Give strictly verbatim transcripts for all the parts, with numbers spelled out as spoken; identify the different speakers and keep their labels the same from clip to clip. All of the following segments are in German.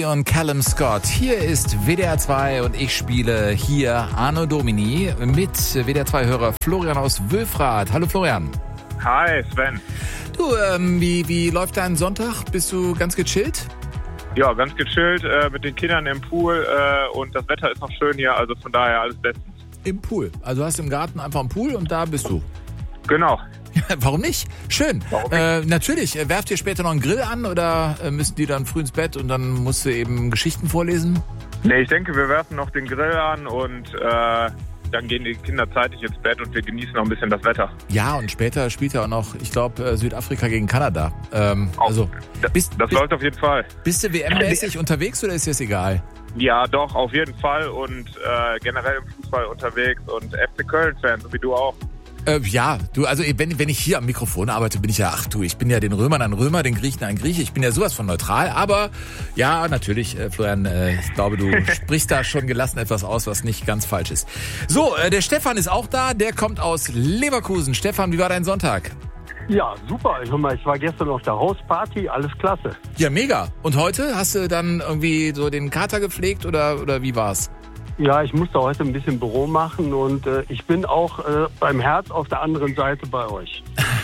Speaker 1: Moody und Callum Scott. Hier ist W D R zwei und ich spiele hier Anno Domini mit W D R zwei-Hörer Florian aus Wülfrath. Hallo Florian.
Speaker 2: Hi Sven.
Speaker 1: Du, ähm, wie, wie läuft dein Sonntag? Bist du ganz gechillt?
Speaker 2: Ja, ganz gechillt äh, mit den Kindern im Pool äh, und das Wetter ist noch schön hier, also von daher alles bestens.
Speaker 1: Im Pool? Also hast du im Garten einfach einen Pool und da bist du?
Speaker 2: Genau.
Speaker 1: Warum nicht? Schön.
Speaker 2: Warum nicht?
Speaker 1: Äh, natürlich. Werft ihr später noch einen Grill an oder äh, müssen die dann früh ins Bett und dann musst du eben Geschichten vorlesen?
Speaker 2: Nee, ich denke, wir werfen noch den Grill an und äh, dann gehen die Kinder zeitig ins Bett und wir genießen noch ein bisschen das Wetter.
Speaker 1: Ja, und später spielt ja auch noch, ich glaube, Südafrika gegen Kanada. Ähm,
Speaker 2: Auch.
Speaker 1: also bist,
Speaker 2: Das
Speaker 1: bist,
Speaker 2: läuft auf jeden Fall.
Speaker 1: bist du W M-mäßig unterwegs oder ist dir das egal?
Speaker 2: Ja, doch, auf jeden Fall und äh, generell im Fußball unterwegs und F C Köln-Fan, so wie du auch.
Speaker 1: Äh, ja, du, also wenn, wenn ich hier am Mikrofon arbeite, bin ich ja, ach du, ich bin ja den Römern ein Römer, den Griechen ein Grieche, ich bin ja sowas von neutral, aber ja, natürlich, äh, Florian, äh, ich glaube, du sprichst da schon gelassen etwas aus, was nicht ganz falsch ist. So, äh, der Stefan ist auch da, der kommt aus Leverkusen. Stefan, wie war dein Sonntag?
Speaker 3: Ja, super. Ich, mal, ich war gestern auf der Hausparty, alles klasse.
Speaker 1: Ja, mega. Und heute, hast du dann irgendwie so den Kater gepflegt oder, oder wie war's?
Speaker 3: Ja, ich musste heute ein bisschen Büro machen und äh, ich bin auch äh, beim Herz auf der anderen Seite bei euch.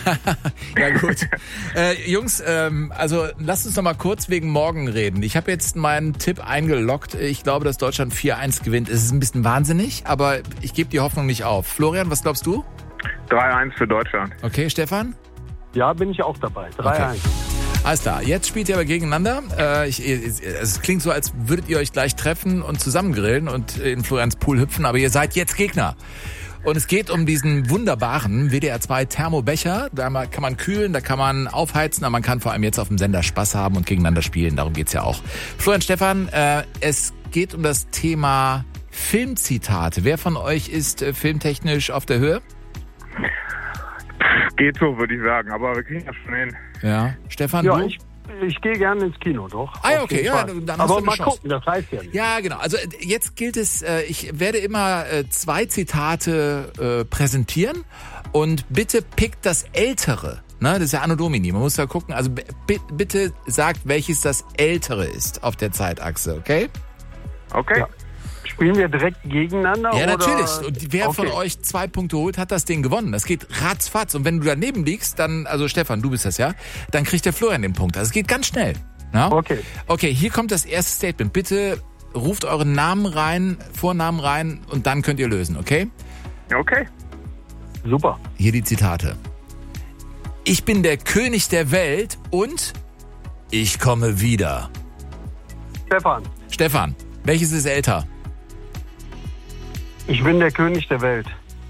Speaker 1: Ja gut. Äh, Jungs, ähm, also lasst uns noch mal kurz wegen morgen reden. Ich habe jetzt meinen Tipp eingeloggt. Ich glaube, dass Deutschland vier eins gewinnt. Es ist ein bisschen wahnsinnig, aber ich gebe die Hoffnung nicht auf. Florian, was glaubst du?
Speaker 2: drei eins für Deutschland.
Speaker 1: Okay, Stefan?
Speaker 3: Ja, bin ich auch dabei. drei eins.
Speaker 1: Okay. Alles klar, jetzt spielt ihr aber gegeneinander. Äh, ich, es klingt so, als würdet ihr euch gleich treffen und zusammen grillen und in Florians Pool hüpfen, aber ihr seid jetzt Gegner. Und es geht um diesen wunderbaren W D R zwei Thermobecher. Da kann man kühlen, da kann man aufheizen, aber man kann vor allem jetzt auf dem Sender Spaß haben und gegeneinander spielen. Darum geht's ja auch. Florian, Stefan, äh, es geht um das Thema Filmzitate. Wer von euch ist äh, filmtechnisch auf der Höhe?
Speaker 2: Geht so, würde ich sagen, aber wir kriegen das schon hin.
Speaker 1: Ja, Stefan,
Speaker 3: Ja,
Speaker 1: du?
Speaker 3: ich, ich gehe gerne ins Kino, doch.
Speaker 1: Ah ja,
Speaker 3: Auf
Speaker 1: okay,
Speaker 3: jeden
Speaker 1: ja,
Speaker 3: Fall.
Speaker 1: dann hast du
Speaker 3: Aber
Speaker 1: eine
Speaker 3: mal
Speaker 1: Chance.
Speaker 3: gucken, das heißt ja nicht.
Speaker 1: Ja, genau. Also äh, jetzt gilt es, äh, ich werde immer äh, zwei Zitate äh, präsentieren und bitte pickt das Ältere. Ne? Das ist ja Anno Domini. Man muss da gucken. Also b- bitte sagt, welches das Ältere ist auf der Zeitachse, okay?
Speaker 2: Okay.
Speaker 3: Ja. Spielen wir direkt gegeneinander?
Speaker 1: Ja,
Speaker 3: oder?
Speaker 1: natürlich. Und wer
Speaker 3: okay.
Speaker 1: von euch zwei Punkte holt, hat das Ding gewonnen. Das geht ratzfatz. Und wenn du daneben liegst, dann, also Stefan, du bist das ja, dann kriegt der Florian den Punkt. Also es geht ganz schnell. Na?
Speaker 3: Okay.
Speaker 1: Okay, hier kommt das erste Statement. Bitte ruft euren Namen rein, Vornamen rein und dann könnt ihr lösen, okay?
Speaker 2: Okay.
Speaker 3: Super.
Speaker 1: Hier die Zitate. Ich bin der König der Welt und ich komme wieder.
Speaker 3: Stefan,
Speaker 1: Stefan, welches ist älter?
Speaker 3: ich bin der König der Welt.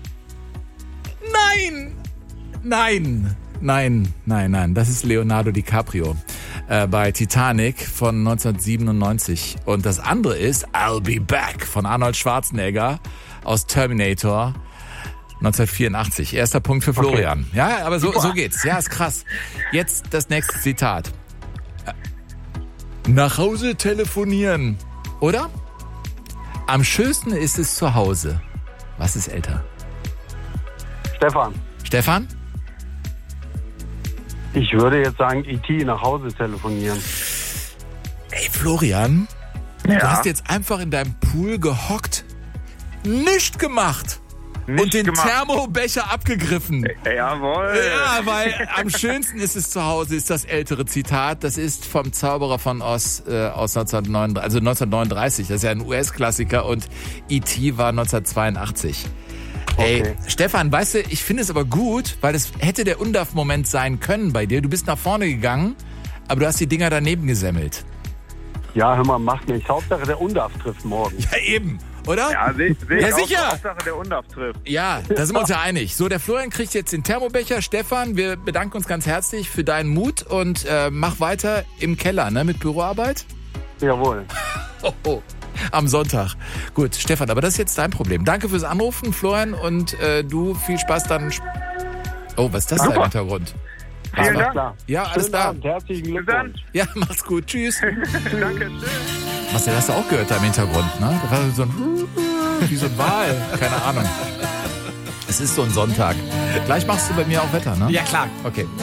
Speaker 1: Nein! Nein! Nein, nein, nein. Das ist Leonardo DiCaprio äh, bei Titanic von neunzehnhundertsiebenundneunzig. Und das andere ist I'll Be Back von Arnold Schwarzenegger aus Terminator neunzehnhundertvierundachtzig. Erster Punkt für Florian. Okay. Ja, aber so, so geht's. Ja, ist krass. Jetzt das nächste Zitat. Nach Hause telefonieren. Oder? Am schönsten ist es zu Hause. Was ist älter?
Speaker 3: Stefan,
Speaker 1: Stefan?
Speaker 3: ich würde jetzt sagen, E T nach Hause telefonieren.
Speaker 1: Ey, Florian,
Speaker 2: Ja.
Speaker 1: du hast jetzt einfach in deinem Pool gehockt, nichts gemacht
Speaker 2: Nicht
Speaker 1: und den
Speaker 2: gemacht.
Speaker 1: Thermobecher abgegriffen.
Speaker 2: Jawohl.
Speaker 1: Ja, weil am schönsten ist es zu Hause, ist das ältere Zitat. Das ist vom Zauberer von Oz äh, aus neunzehnhundertneununddreißig, also neunzehnhundertneununddreißig. Das ist ja ein U S-Klassiker und E T war neunzehnhundertzweiundachtzig. Ey,
Speaker 3: Okay.
Speaker 1: Stefan, weißt du, ich finde es aber gut, weil es hätte der Undarf-Moment sein können bei dir. Du bist nach vorne gegangen, aber du hast die Dinger daneben gesemmelt.
Speaker 3: Ja, hör mal, macht nichts. Hauptsache der Undarf trifft morgen.
Speaker 1: Ja, eben, oder?
Speaker 2: Ja, sehe seh ich
Speaker 1: Ja,
Speaker 2: auch.
Speaker 1: sicher.
Speaker 2: Hauptsache der Undarf trifft.
Speaker 1: Ja, da sind wir uns ja einig. So, der Florian kriegt jetzt den Thermobecher. Stefan, wir bedanken uns ganz herzlich für deinen Mut und äh, mach weiter im Keller, ne, mit Büroarbeit.
Speaker 3: Jawohl.
Speaker 1: Oh, oh. Am Sonntag. Gut, Stefan, aber das ist jetzt dein Problem. Danke fürs Anrufen, Florian, und äh, du, viel Spaß dann. sp- Oh, was ist das da im
Speaker 2: Super.
Speaker 1: Hintergrund?
Speaker 2: Vielen
Speaker 3: Alles
Speaker 2: Dank.
Speaker 3: klar.
Speaker 1: Ja, alles
Speaker 3: Schönen
Speaker 1: klar.
Speaker 3: Abend, herzlichen
Speaker 2: Bis dann.
Speaker 3: Glückwunsch.
Speaker 1: Ja, mach's gut. Tschüss.
Speaker 2: Danke. Tschüss.
Speaker 1: Marcel, hast du auch gehört da im Hintergrund, ne? Da war so ein wie so ein Wal. Keine Ahnung. Es ist so ein Sonntag. Gleich machst du bei mir auch Wetter, ne?
Speaker 4: Ja, klar.
Speaker 1: Okay.